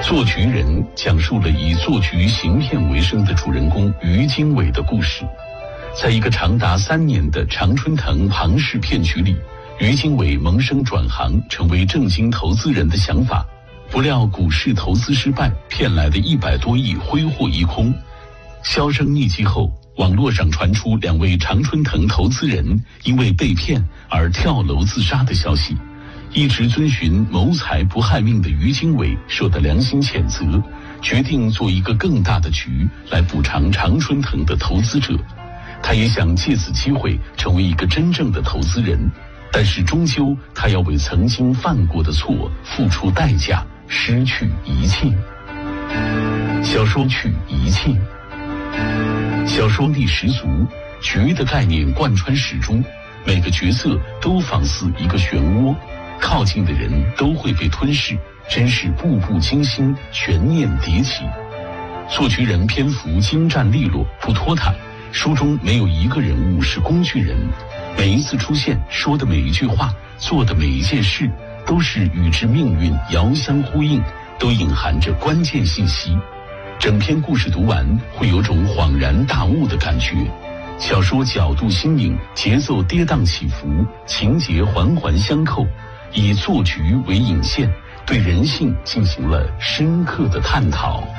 做局人讲述了以做局行骗为生的主人公于经纬的故事。在一个长达3年的常春藤庞氏骗局里，于经纬萌生转行成为正经投资人的想法，不料股市投资失败，骗来的100多亿挥霍一空。销声匿迹后，网络上传出2位常春藤投资人因为被骗而跳楼自杀的消息。一直遵循谋财不害命的于经纬受到良心谴责，决定做一个更大的局来补偿常春藤的投资者。他也想借此机会成为一个真正的投资人，但是终究他要为曾经犯过的错付出代价，失去一切。小说去一切，小说力十足，局的概念贯穿始终，每个角色都仿似一个漩涡，靠近的人都会被吞噬，真是步步惊心，悬念迭起。做局人篇幅精湛利落，不拖沓，书中没有一个人物是工具人，每一次出现，说的每一句话，做的每一件事，都是与之命运遥相呼应，都隐含着关键信息。整篇故事读完，会有种恍然大悟的感觉。小说角度新颖，节奏跌宕起伏，情节环环相扣，以做局为引线，对人性进行了深刻的探讨。